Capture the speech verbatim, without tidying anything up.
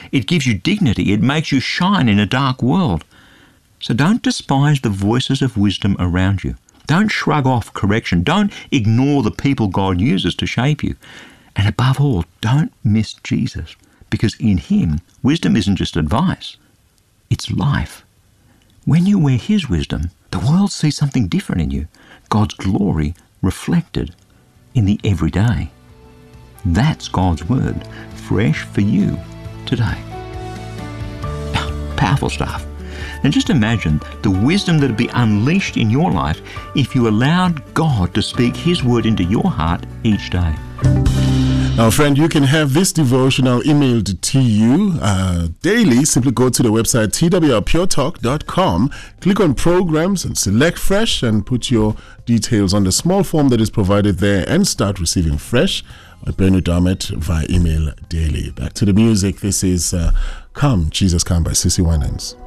It gives you dignity. It makes you shine in a dark world. So don't despise the voices of wisdom around you. Don't shrug off correction. Don't ignore the people God uses to shape you. And above all, don't miss Jesus, because in him, wisdom isn't just advice, it's life. When you wear his wisdom, the world sees something different in you, God's glory reflected in the everyday. That's God's word, fresh for you today. Powerful stuff. And just imagine the wisdom that would be unleashed in your life if you allowed God to speak his word into your heart each day. Now, friend, you can have this devotional emailed to you uh, daily. Simply go to the website t w r pure talk dot com, click on Programs and select Fresh and put your details on the small form that is provided there and start receiving Fresh by Bernard Darmett via email daily. Back to the music. This is uh, Come, Jesus Come by Sissy Winans.